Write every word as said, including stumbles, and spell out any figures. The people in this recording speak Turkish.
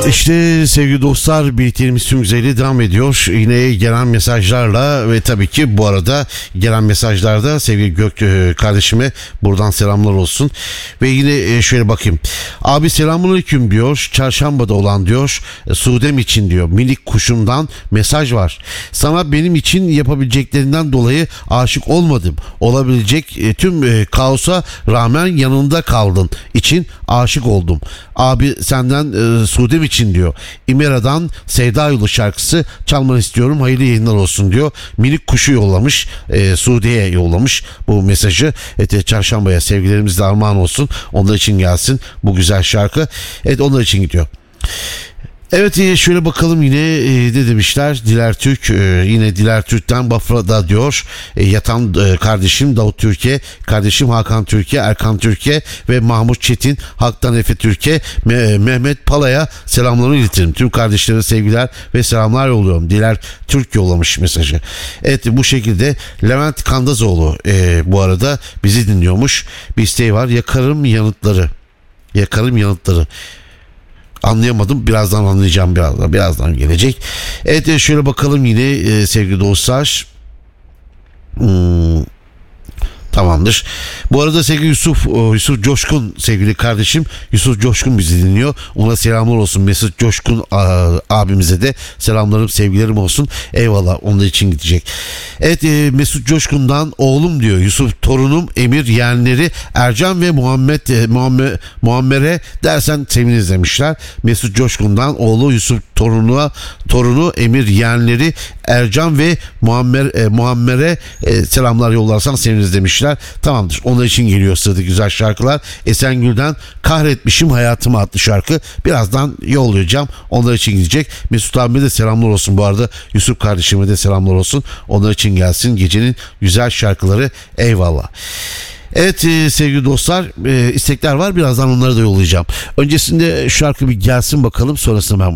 İşte sevgili dostlar, birlikteliğimiz tüm güzelliği devam ediyor. Yine gelen mesajlarla ve tabii ki bu arada gelen mesajlarda sevgili Gök kardeşime buradan selamlar olsun. Ve yine şöyle bakayım. Abi selamünaleyküm diyor. Çarşambada olan diyor. Suudem için diyor. Minik kuşumdan mesaj var. Sana benim için yapabileceklerinden dolayı aşık olmadım. Olabilecek tüm kaosa rağmen yanında kaldın için aşık oldum. Abi senden e, Suudem için diyor. İmera'dan Sevda Yolu şarkısı çalmanı istiyorum. Hayırlı yayınlar olsun diyor. Minik kuşu yollamış. E, Suudi'ye yollamış bu mesajı. Evet, çarşambaya sevgilerimiz de armağan olsun. Onlar için gelsin bu güzel şarkı. Evet, onlar için gidiyor. Evet, şöyle bakalım yine ne demişler. Diler Türk, yine Diler Türk'ten Bafra'da diyor. Yatan kardeşim Davut Türkiye, kardeşim Hakan Türkiye, Erkan Türkiye ve Mahmut Çetin, Hak'tan Efe Türkiye, Mehmet Pala'ya selamlarımı iletirim. Tüm kardeşlere sevgiler ve selamlar yolluyorum. Diler Türk yollamış mesajı. Evet, bu şekilde Levent Kandazoğlu e, bu arada bizi dinliyormuş. Bir isteği var. Yakarım yanıtları. Yakarım yanıtları. Anlayamadım. Birazdan anlayacağım. Birazdan, birazdan gelecek. Evet, şöyle bakalım yine e, sevgili dostlar. Hmm. Tamamdır. Bu arada sevgili Yusuf Yusuf Coşkun, sevgili kardeşim Yusuf Coşkun bizi dinliyor. Ona selamlar olsun. Mesut Coşkun abimize de selamlarım, sevgilerim olsun. Eyvallah, onun için gidecek. Evet, Mesut Coşkun'dan oğlum diyor. Yusuf torunum, Emir yeğenleri Ercan ve Muhammed Muammer, Muammer'e dersen seviniriz demişler. Mesut Coşkun'dan oğlu Yusuf torununa torunu Emir yeğenleri Ercan ve Muammer e, Muammer'e e, selamlar yollarsan seviniriz demişler. Tamamdır. Onlar için geliyor sırada güzel şarkılar. Esengül'den Kahretmişim Hayatımı adlı şarkı. Birazdan yollayacağım. Onlar için gidecek. Mesut abime de selamlar olsun bu arada. Yusuf kardeşime de selamlar olsun. Onlar için gelsin gecenin güzel şarkıları. Eyvallah. Evet e, sevgili dostlar, e, istekler var. Birazdan onları da yollayacağım. Öncesinde şarkı bir gelsin bakalım. Sonrasında ben